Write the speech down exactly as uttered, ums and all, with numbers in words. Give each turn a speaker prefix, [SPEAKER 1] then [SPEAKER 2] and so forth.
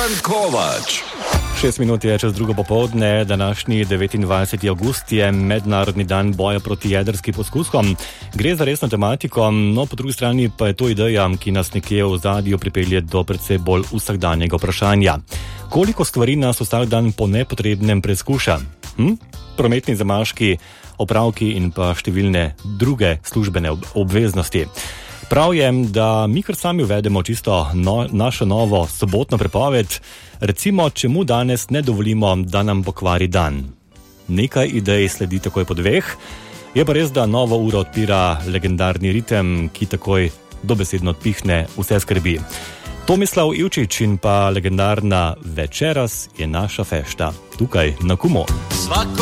[SPEAKER 1] Bojan Kovač.
[SPEAKER 2] Šest minut je čez drugo popoldne, današnji devetindvajseti avgust je mednarodni dan boja proti jedrskim poskuskom. Gre za resno tematiko, no po drugi strani pa je to ideja, ki nas nekje v ozadju pripelje do predvsej bolj vsakdanjega vprašanja. Koliko stvari nas vsak dan po nepotrebnem preizkuša? Hm? Prometni zamaški, opravki in pa številne druge službene obveznosti. Prav je, da mi kar sami uvedemo čisto no, našo novo sobotno prepoved, recimo, čemu danes ne dovolimo, da nam pokvari dan. Nekaj idej sledi takoj po dveh, je pa res, da novo uro odpira legendarni ritem, ki takoj dobesedno odpihne vse skrbi. Tomislav Ivčič in pa legendarna Večeras je naša fešta, tukaj na Kumu.